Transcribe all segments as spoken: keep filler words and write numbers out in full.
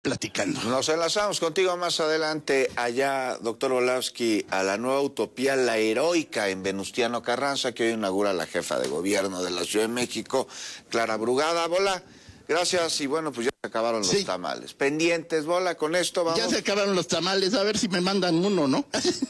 platicando. Nos enlazamos contigo más adelante allá, doctor Volavsky, a la nueva utopía La Heroica en Venustiano Carranza, que hoy inaugura la jefa de gobierno de la Ciudad de México, Clara Brugada. Bola, gracias, y bueno, pues ya se acabaron los sí. tamales. Pendientes, Bola, con esto vamos. Ya se acabaron los tamales, a ver si me mandan uno, ¿no?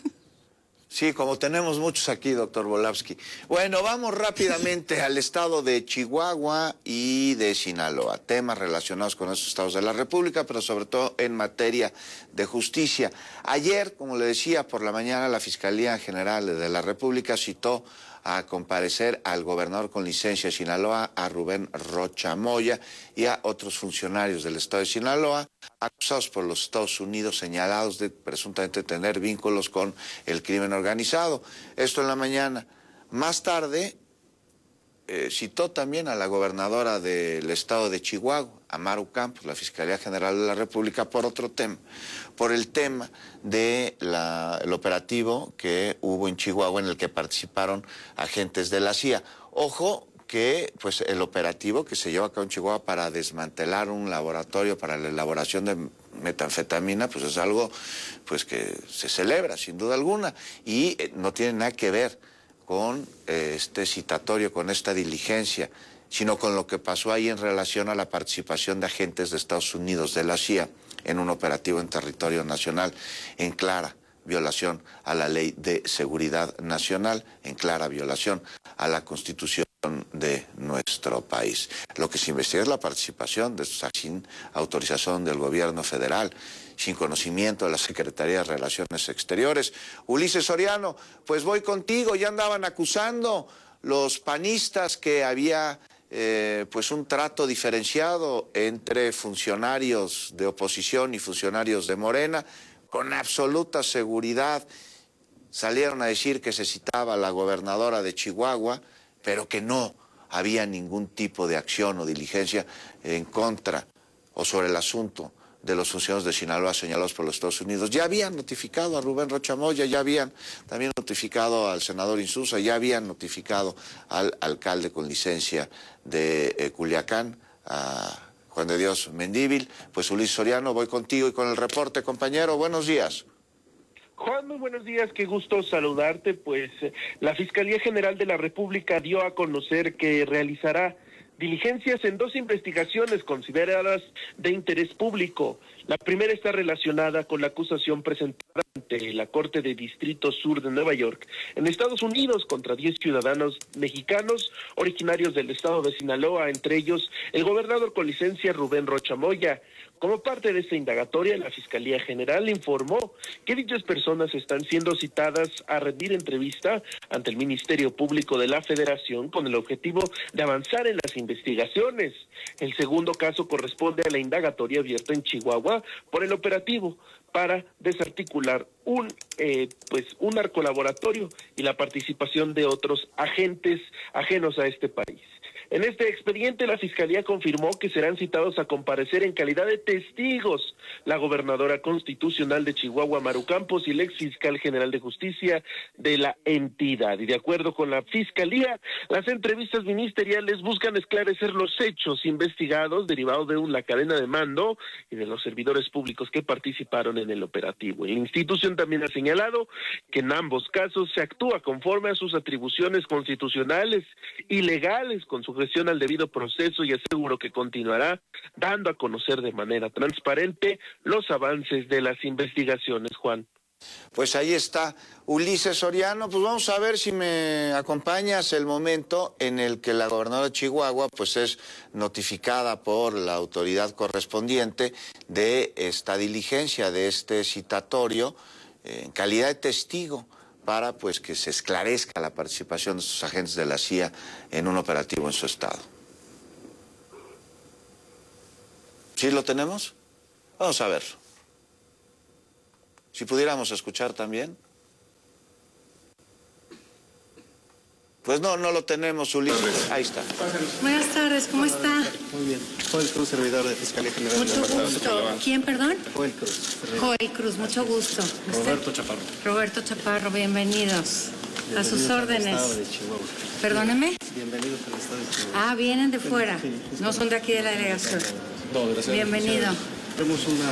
Sí, como tenemos muchos aquí, doctor Volavsky. Bueno, vamos rápidamente al estado de Chihuahua y de Sinaloa. Temas relacionados con estos estados de la República, pero sobre todo en materia de justicia. Ayer, como le decía, por la mañana la Fiscalía General de la República citó a comparecer al gobernador con licencia de Sinaloa, a Rubén Rocha Moya, y a otros funcionarios del estado de Sinaloa, acusados por los Estados Unidos, señalados de presuntamente tener vínculos con el crimen organizado. Esto en la mañana. Más tarde, eh, citó también a la gobernadora del estado de Chihuahua, a Maru Campos, la Fiscalía General de la República, por otro tema, por el tema del de operativo que hubo en Chihuahua en el que participaron agentes de la C I A. Ojo que pues el operativo que se llevó a cabo en Chihuahua para desmantelar un laboratorio para la elaboración de metanfetamina, pues es algo pues que se celebra sin duda alguna y eh, no tiene nada que ver con eh, este citatorio, con esta diligencia, sino con lo que pasó ahí en relación a la participación de agentes de Estados Unidos, de la C I A, en un operativo en territorio nacional, en clara violación a la Ley de Seguridad Nacional, en clara violación a la Constitución de nuestro país. Lo que se investiga es la participación de estos sin autorización del gobierno federal, sin conocimiento de la Secretaría de Relaciones Exteriores. Ulises Soriano, pues voy contigo, ya andaban acusando los panistas que había eh, pues un trato diferenciado entre funcionarios de oposición y funcionarios de Morena. Con absoluta seguridad salieron a decir que se citaba a la gobernadora de Chihuahua, pero que no había ningún tipo de acción o diligencia en contra o sobre el asunto de los funcionarios de Sinaloa señalados por los Estados Unidos. Ya habían notificado a Rubén Rocha Moya, ya habían también notificado al senador Insulza, ya habían notificado al alcalde con licencia de eh, Culiacán, a Juan de Dios Mendívil. Pues Ulises Soriano, voy contigo y con el reporte, compañero. Buenos días. Juan, muy buenos días, qué gusto saludarte. Pues la Fiscalía General de la República dio a conocer que realizará diligencias en dos investigaciones consideradas de interés público. La primera está relacionada con la acusación presentada ante la Corte de Distrito Sur de Nueva York en Estados Unidos contra diez ciudadanos mexicanos originarios del estado de Sinaloa, entre ellos el gobernador con licencia Rubén Rocha Moya. Como parte de esta indagatoria, la Fiscalía General informó que dichas personas están siendo citadas a rendir entrevista ante el Ministerio Público de la Federación con el objetivo de avanzar en las investigaciones. El segundo caso corresponde a la indagatoria abierta en Chihuahua por el operativo para desarticular un eh, pues un narcolaboratorio y la participación de otros agentes ajenos a este país. En este expediente, la Fiscalía confirmó que serán citados a comparecer en calidad de testigos la gobernadora constitucional de Chihuahua, Maru Campos, y el ex fiscal general de justicia de la entidad. Y de acuerdo con la Fiscalía, las entrevistas ministeriales buscan esclarecer los hechos investigados derivados de la cadena de mando y de los servidores públicos que participaron en el operativo. La institución también ha señalado que en ambos casos se actúa conforme a sus atribuciones constitucionales y legales con su gestión al debido proceso, y aseguro que continuará dando a conocer de manera transparente los avances de las investigaciones, Juan. Pues ahí está Ulises Soriano. Pues vamos a ver si me acompañas el momento en el que la gobernadora de Chihuahua pues es notificada por la autoridad correspondiente de esta diligencia, de este citatorio eh, en calidad de testigo, para pues que se esclarezca la participación de estos agentes de la C I A en un operativo en su estado. ¿Sí lo tenemos? Vamos a verlo. Si pudiéramos escuchar también. Pues no, no lo tenemos, Ulises. Ahí está. Buenas tardes, ¿cómo está? Muy bien. Joel Cruz, servidor de Fiscalía General. Mucho gusto. ¿Quién, perdón? Joel Cruz. Joel Cruz, mucho gusto. Roberto Chaparro. Roberto Chaparro, bienvenidos. bienvenidos a sus órdenes. Al estado de Chihuahua. Perdóneme. Bienvenidos al estado de Chihuahua. Ah, vienen de fuera. No son de aquí de la delegación. No, gracias. Bienvenido. Tenemos una